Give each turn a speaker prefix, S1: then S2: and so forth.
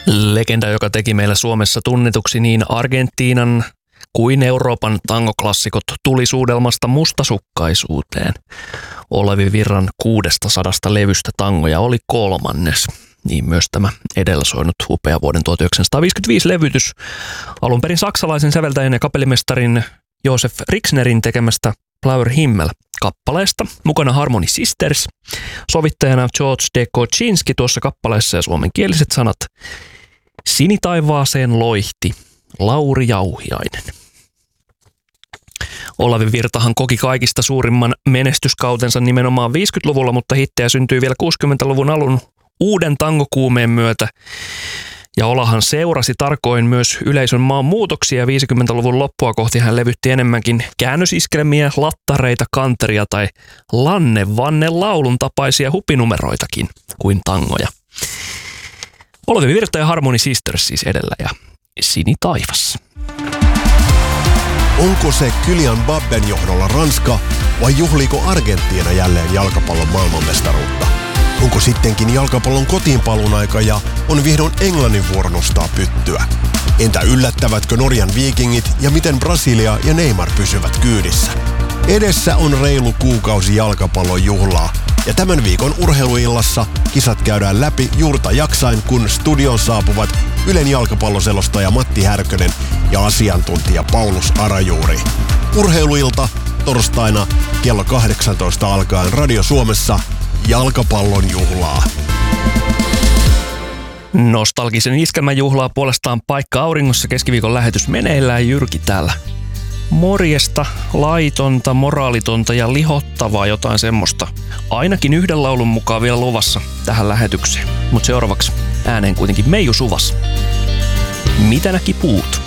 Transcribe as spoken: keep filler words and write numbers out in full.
S1: Legenda, joka teki meillä Suomessa tunnetuksi niin Argentiinan kuin Euroopan tangoklassikot tulisuudelmasta mustasukkaisuuteen. Olavi Virran kuudesta sadasta levystä tangoja oli kolmannes. Niin myös tämä edellä soinut upea vuoden tuhatyhdeksänsataaviisikymmentäviisi levytys alun perin saksalaisen säveltäjän ja kapellimestarin Josef Rixnerin tekemästä Blauer Himmel kappaleesta. Mukana Harmony Sisters, sovittajana George de Kocinski tuossa kappaleessa ja suomenkieliset sanat Sinitaivaaseen loihti Lauri Jauhiainen. Olavi Virtahan koki kaikista suurimman menestyskautensa nimenomaan viisikymmentäluvulla, mutta hittejä syntyi vielä kuusikymmentäluvun alun uuden tangokuumeen myötä. Ja Olahan seurasi tarkoin myös yleisön maan muutoksia. viisikymmentäluvun loppua kohti hän levytti enemmänkin käännösiskelmiä, lattareita, kanteria tai lanne-vanne laulun tapaisia hupinumeroitakin kuin tangoja. Olavi Virta ja Harmony Sisters siis edellä ja Sini taivas.
S2: Onko se Kylian Mbappen johdolla Ranska vai juhliiko Argentiina jälleen jalkapallon maailmanmestaruutta? Onko sittenkin jalkapallon kotiinpaluun aika ja on vihdoin Englannin vuoro nostaa pyttyä? Entä yllättävätkö Norjan Vikingit ja miten Brasilia ja Neymar pysyvät kyydissä? Edessä on reilu kuukausi jalkapallon juhlaa ja tämän viikon urheiluillassa kisat käydään läpi juurta jaksain, kun studioon saapuvat Ylen jalkapalloselostaja Matti Härkönen ja asiantuntija Paulus Arajuuri. Urheiluilta torstaina kello kahdeksantoista alkaen Radio Suomessa jalkapallon juhlaa.
S1: Nostalgisen iskelmäjuhlaa puolestaan Paikka auringossa keskiviikon lähetys meneillään. Jyrki täällä. Morjesta, laitonta, moraalitonta ja lihottavaa jotain semmoista. Ainakin yhden laulun mukaan vielä luvassa tähän lähetykseen. Mutta seuraavaksi ääneen kuitenkin Meiju Suvas. Mitä näki puut?